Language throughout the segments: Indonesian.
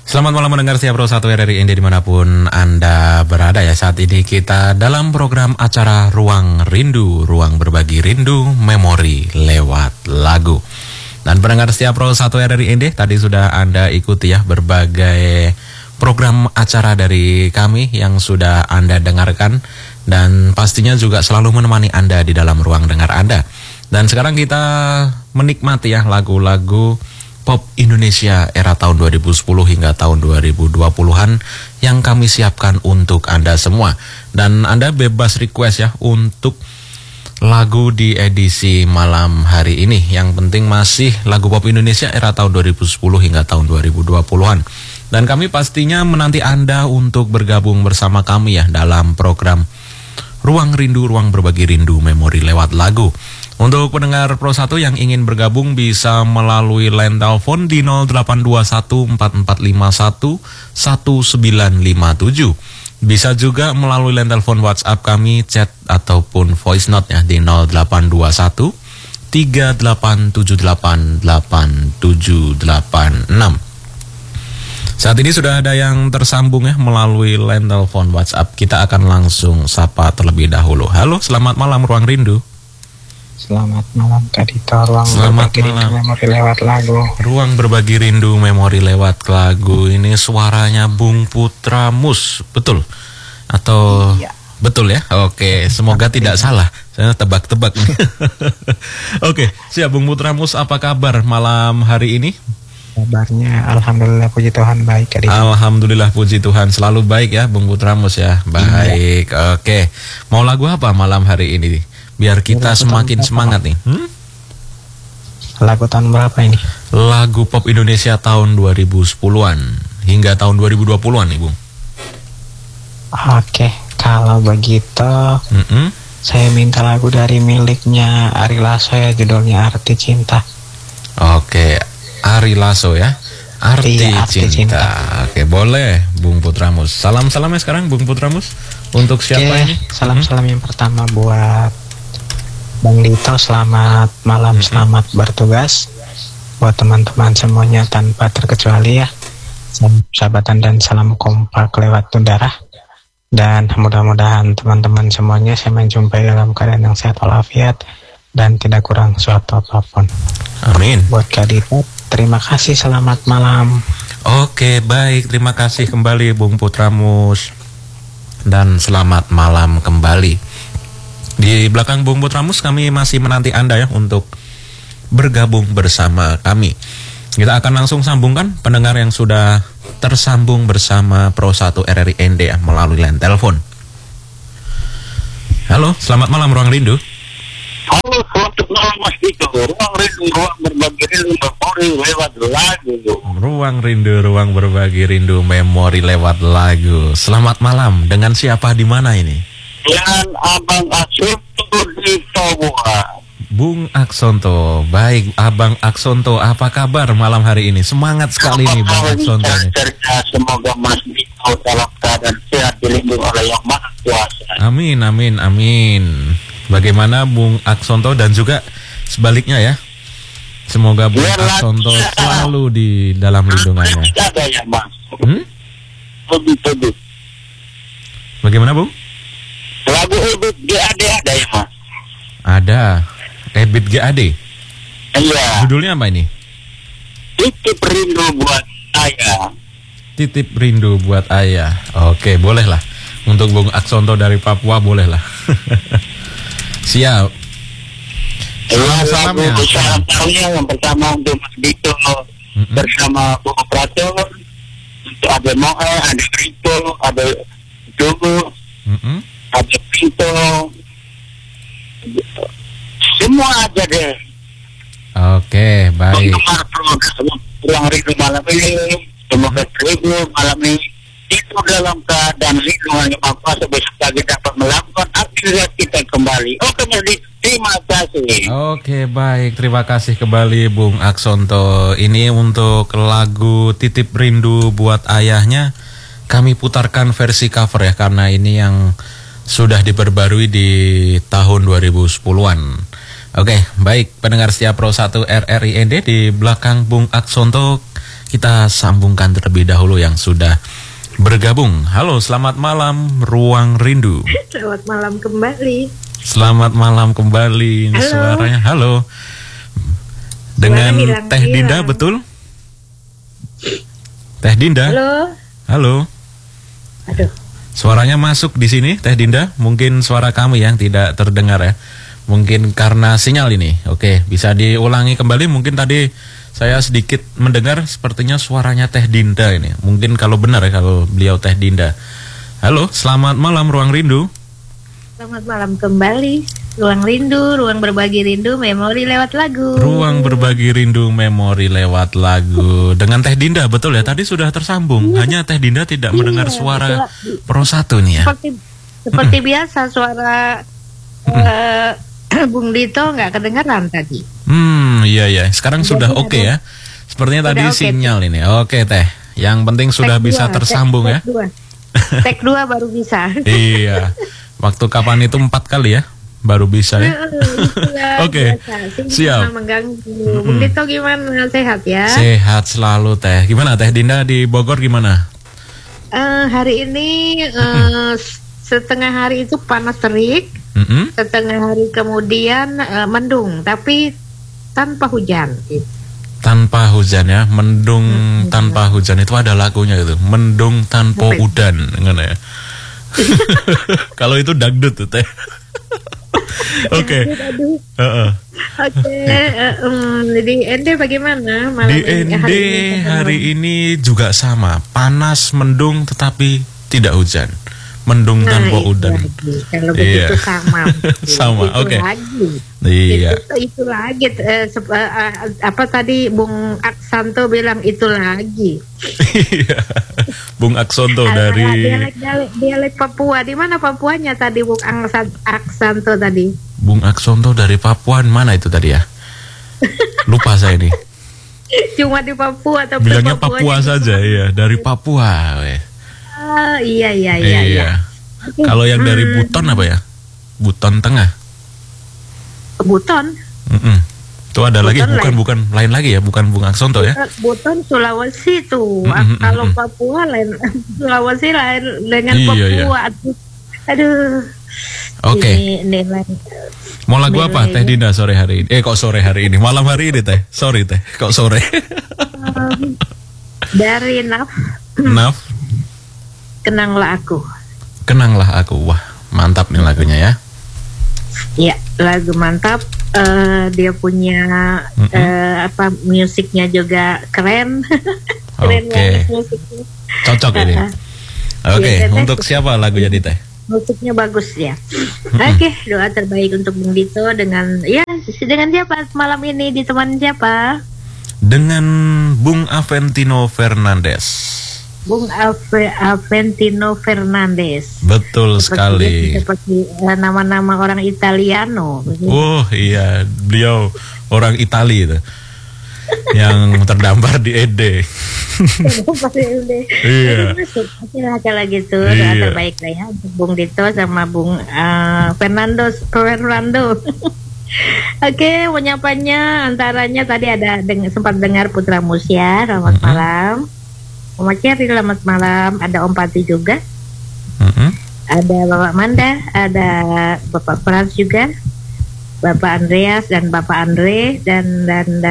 Selamat malam mendengar setiap Pro 1 RRI Indi dimanapun Anda berada ya. Saat ini kita dalam program acara Ruang Rindu, ruang berbagi rindu, memori lewat lagu. Dan pendengar setiap Pro 1 RRI Indi, tadi sudah Anda ikuti ya berbagai program acara dari kami yang sudah Anda dengarkan. Dan pastinya juga selalu menemani Anda di dalam ruang dengar Anda. Dan sekarang kita menikmati ya lagu-lagu pop Indonesia era tahun 2010 hingga tahun 2020-an yang kami siapkan untuk Anda semua. Dan Anda bebas request ya untuk lagu di edisi malam hari ini. Yang penting masih lagu pop Indonesia era tahun 2010 hingga tahun 2020-an. Dan kami pastinya menanti Anda untuk bergabung bersama kami ya dalam program Ruang Rindu, ruang berbagi rindu, memori lewat lagu. Untuk pendengar Pro 1 yang ingin bergabung bisa melalui line telepon di 082144511957. Bisa juga melalui line telepon WhatsApp kami, chat ataupun voice note ya di 0821 38788786. Saat ini sudah ada yang tersambung ya melalui line telepon WhatsApp. Kita akan langsung sapa terlebih dahulu. Halo, selamat malam Ruang Rindu. Selamat malam Kak Dito, ruang Selamat berbagi rindu memori lewat lagu. Ruang berbagi rindu memori lewat lagu. Ini suaranya Bung Putra Mus, betul? Atau iya. Betul ya? Oke, semoga tidak salah. Saya tebak-tebak. Oke, siap Bung Putra Mus, apa kabar malam hari ini? Kabarnya alhamdulillah puji Tuhan baik Kak Dito. Alhamdulillah puji Tuhan selalu baik ya Bung Putra Mus ya. Baik. Iya. Oke. Mau lagu apa malam hari ini? Biar kita semakin semangat nih. Lagu tahun berapa ini? Lagu pop Indonesia tahun 2010-an hingga tahun 2020-an nih Bung. Oke, kalau begitu saya minta lagu dari miliknya Ari Lasso ya, judulnya Arti Cinta. Oke, Ari Lasso ya. Arti cinta. Oke, boleh Bung Putra Mus. Salam-salamnya sekarang Bung Putra Mus. Untuk siapa ini? Salam-salam yang pertama buat Bang Dito, selamat malam, selamat bertugas. Buat teman-teman semuanya tanpa terkecuali ya, sahabatan dan salam kompak lewat udara. Dan mudah-mudahan teman-teman semuanya saya menjumpai dalam keadaan yang sehat walafiat dan tidak kurang suatu apapun. Amin. Buat Kak Dito, terima kasih, selamat malam. Oke, baik, terima kasih kembali Bung Putra Mus. Dan selamat malam kembali. Di belakang Bung Putra Mus kami masih menanti Anda ya untuk bergabung bersama kami. Kita akan langsung sambungkan pendengar yang sudah tersambung bersama Pro 1 RRI ND ya, melalui line telepon. Halo, selamat malam Ruang Rindu. Halo, selamat malam Mas Dito. Ruang Rindu, ruang berbagi rindu, memori lewat lagu. Ruang Rindu, ruang berbagi rindu, memori lewat lagu. Selamat malam, dengan siapa di mana ini? Dan Abang Aksonto di Tobuan. Bung Aksonto, baik Abang Aksonto, apa kabar malam hari ini? Semangat sekali nih Bang Aksonto nih. Semoga Mas Dito dalam keadaan sehat, dilindungi oleh Yang Maha Kuasa. Amin, amin, amin. Bagaimana Bung Aksonto dan juga sebaliknya ya. Semoga Bung Aksonto selalu di dalam lindungannya. Ada ya Mas? Tebut. Bagaimana Bung? Lagu Ebit GAD ada ya Mas? Ada. Ebit GAD. Iya. Judulnya apa ini? Titip rindu buat ayah. Titip rindu buat ayah. Oke, boleh lah. Untuk Bung Aksonto dari Papua boleh lah. Siap. Salam-salamnya. Salam-salamnya yang pertama untuk Mas Dito bersama Bu Operator, untuk ada Moe, ada Rito, ada Jogo, ada Pinto, semua aja deh. Oke, baik. Penggemar program Ruang Rindu malam ini, semoga terhibur malam ini. Itu dalam keadaan lindungan yang Maha Kuasa, besok pagi dapat melakukan aktivitas kita kembali. Oke, Mas, terima kasih. Oke, baik, terima kasih kembali Bung Aksonto. Ini untuk lagu Titip Rindu buat ayahnya. Kami putarkan versi cover ya, karena ini yang sudah diperbarui di tahun 2010-an. Oke, baik, pendengar setia Pro 1 RRI ND, di belakang Bung Aksonto kita sambungkan terlebih dahulu yang sudah bergabung. Halo, selamat malam Ruang Rindu. Selamat malam kembali. Selamat malam kembali. Ini Halo. suaranya. Halo. Dengan hilang. Teh Dinda, betul? Teh Dinda. Halo. Halo. Aduh. Suaranya masuk di sini, Teh Dinda. Mungkin suara kami yang tidak terdengar ya. Mungkin karena sinyal ini. Oke, bisa diulangi kembali. Mungkin tadi saya sedikit mendengar sepertinya suaranya Teh Dinda ini. Mungkin kalau benar ya kalau beliau Teh Dinda. Halo, selamat malam Ruang Rindu. Selamat malam kembali. Ruang Rindu, ruang berbagi rindu, memori lewat lagu. Ruang berbagi rindu, memori lewat lagu. Dengan Teh Dinda, betul ya? Tadi sudah tersambung. Hanya Teh Dinda tidak mendengar suara Pro 1 nih ya. Seperti biasa suara Bung Dito nggak kedengaran tadi. Iya. Sekarang sudah oke ya. Sepertinya tadi Sudah oke. sinyal ini. Oke Teh. Yang penting sudah Tek bisa dua, tersambung ya. Tek 2 baru bisa. Iya. Waktu kapan itu 4 kali ya? Baru bisa ya. Oke. Siap. Mengganggu. Bung Dito gimana? Sehat ya? Sehat selalu Teh. Gimana Teh Dinda di Bogor gimana? Hari ini setengah hari itu panas terik. Setengah hari kemudian mendung, tapi tanpa hujan. Tanpa hujan ya, mendung tanpa hujan itu ada lagunya gitu. Mendung tanpa udan, gimana ya? Kalau itu dangdut tuh Teh. Oke. Oke. Jadi Ende bagaimana malam Di ND hari ini juga sama, panas, mendung tetapi tidak hujan. Mendung tanpa itu udan. lagi. Kalau begitu sama. Sama, Itu oke. lagi. Iya. Itu lagi. Apa tadi Bung Aksanto bilang itu lagi. Iya. Bung Aksonto dari dialek Papua. Di mana Papuanya tadi Bung Aksanto tadi? Bung Aksonto dari Papua, mana itu tadi ya? Lupa saya ini. Cuma di Papua atau Bilangnya Papua saja, iya, dari Papua. Iya. Kalau yang dari Buton apa ya? Buton Tengah. Buton. Itu ada lagi, Buton bukan lain lagi ya, bukan Bung Aksonto ya? Buton Sulawesi tuh. Kalau Papua lain, Sulawesi lain dengan Iya. Papua. Aduh. Oke. Ini lain. Mau lagu apa Teh Dinda sore hari ini? Kok sore hari ini? Malam hari ini Teh. Sorry Teh, kok sore? Dari Naf. Naf, Kenanglah Aku. kenanglah aku. Wah, mantap nih lagunya ya. Ya, lagu mantap. Dia punya musiknya juga keren. Keren Oke. banget musiknya. Cocok ini. Oke, Iya, Teh. untuk siapa lagu jadi Teh? Musiknya bagus ya. Oke, doa terbaik untuk Bung Dito dengan siapa malam ini, ditemani siapa? Dengan Bung Aventino Fernandes. Bung Aventino Fernandes. Betul sekali. Seperti nama-nama orang Italiano. Oh iya, beliau orang Itali itu. Yang terdampar di ED. Iya. Oke lah gitu. Iya. Doa terbaik lah ya untuk Bung Dito sama Bung Fernando. Oke, menyapanya antaranya tadi ada sempat dengar Putra Musya, selamat malam. Mama Cherry, selamat malam. Ada Om Pati juga. Ada Bapak Manda, ada Bapak Frans juga, Bapak Andreas dan Bapak Andre dan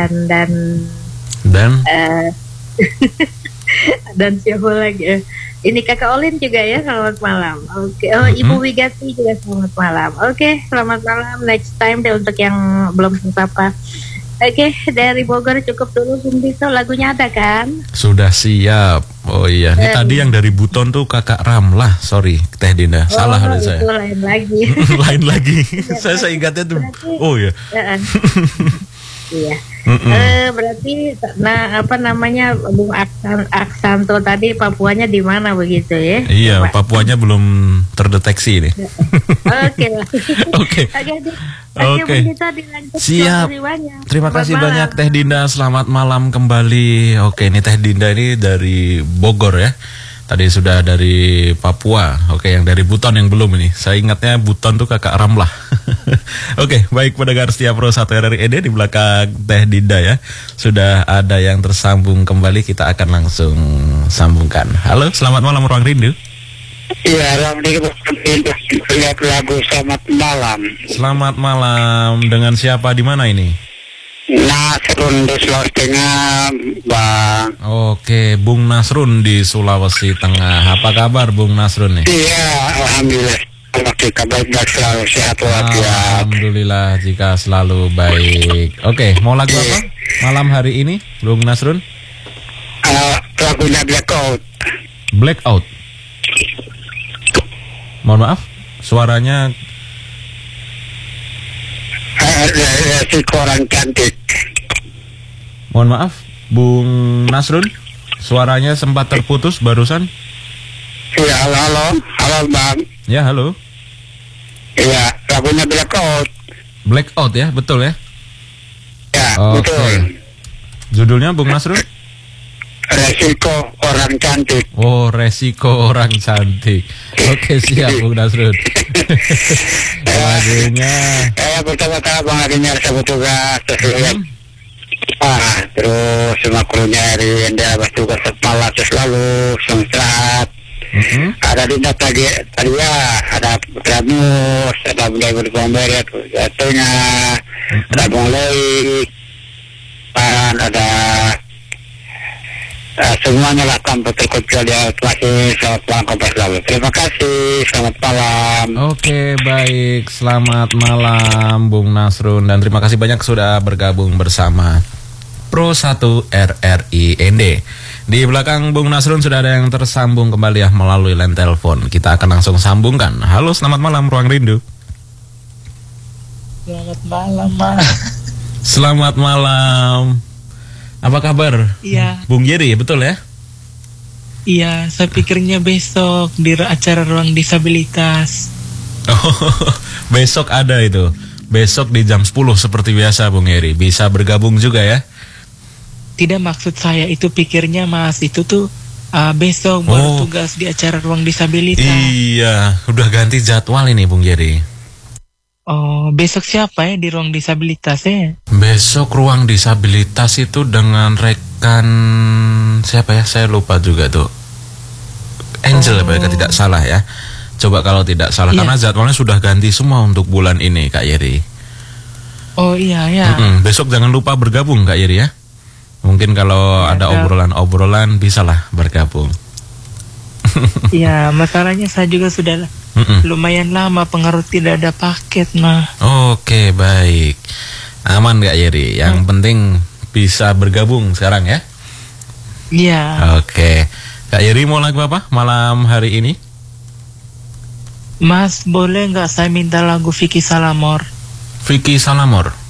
dan siapa lagi? Ini Kakak Olin juga ya, selamat malam. Oke, Ibu Wigati juga selamat malam. Oke, selamat malam. Next time deh untuk yang belum sapa. Oke, dari Bogor cukup dulu Bung Dito, lagunya ada kan? Sudah siap. Oh iya, ini tadi yang dari Buton tuh Kakak Ramlah. Sorry, Teh Dinda. Salah oleh saya. Itu lain lagi. Lain lagi. Saya ingatnya tuh. Oh iya. Iya. Berarti apa namanya Bung Aksanto tadi Papuanya di mana begitu ya? Iya, Papuanya belum terdeteksi ini. Oke lah. Oke. Oke. Siap. Terima kasih banyak Teh Dinda. Selamat malam kembali. Oke, ini Teh Dinda ini dari Bogor ya. Tadi sudah dari Papua. Oke, yang dari Buton yang belum ini. Saya ingatnya Buton tuh kakak Ramlah. Oke, baik pendengar setia Pro 1 RRI ED, di belakang Teh Dinda ya. Sudah ada yang tersambung kembali, kita akan langsung sambungkan. Halo, selamat malam Ruang Rindu. Iya, lihat lagu selamat malam. Selamat malam, dengan siapa di mana ini? Nasrun di Sulawesi Tengah, Bang. Oke, Bung Nasrun di Sulawesi Tengah. Apa kabar Bung Nasrun nih? Iya, alhamdulillah. Kabar baik, selalu sehat walafiat. Alhamdulillah jika selalu baik. Oke, mau lagu apa malam hari ini Bung Nasrun? Lagunya Blackout. Blackout. Mohon maaf, suaranya si orang cantik. mohon maaf, Bung Nasrun, suaranya sempat terputus barusan. Iya, halo Bang. Ya, halo. Iya, lagunya Blackout. Blackout ya, betul ya? Ya, Oke. betul. Judulnya Bung Nasrun? Resiko orang cantik. Oh, resiko orang cantik. Oke, siap Bung Nasrun. Lagunya Betul-betul Bang Adinya saya bertugas terus terus semua krunya hari yang dia bertugas kepala selalu sehat. Ada Dinda tadi ya, ada Pramus, ada Budaya Berkomberet, jatuhnya, ada Bung Lei, dan ada semuanya lah tanpa terkecuali dia masih selamat malam kompas lalu. Terima kasih, selamat malam. Oke, baik. Selamat malam Bung Nasrun, dan terima kasih banyak sudah bergabung bersama Pro 1 RRI ND. Di belakang Bung Nasrun sudah ada yang tersambung kembali ya melalui line telepon. Kita akan langsung sambungkan. Halo, selamat malam Ruang Rindu. Selamat malam, Mas. Selamat malam. Apa kabar? Iya. Bung Jerry, betul ya? Iya, saya pikirnya besok di acara ruang disabilitas. Oh, besok ada itu. Besok di jam 10 seperti biasa Bung Jerry. Bisa bergabung juga ya? Tidak, maksud saya itu pikirnya Mas, itu tuh besok baru tugas di acara ruang disabilitas. Iya, udah ganti jadwal ini Bung Jerry. Oh, besok siapa ya di ruang disabilitas ya? Besok ruang disabilitas itu dengan rekan siapa ya? Saya lupa juga tuh. Angel ya, tidak salah ya. Coba kalau tidak salah, karena jadwalnya sudah ganti semua untuk bulan ini Kak Yeri. Oh iya ya. Besok jangan lupa bergabung Kak Yeri ya. Mungkin kalau ada obrolan-obrolan bisalah bergabung. Iya, masalahnya saya juga sudah lumayan lama pengaruh tidak ada paket nah. Oke, baik. Aman Kak Yeri. Yang penting bisa bergabung sekarang ya. Iya. Oke. Kak Yeri mau lagu apa malam hari ini? Mas, boleh nggak saya minta lagu Vicky Salamor? Vicky Salamor.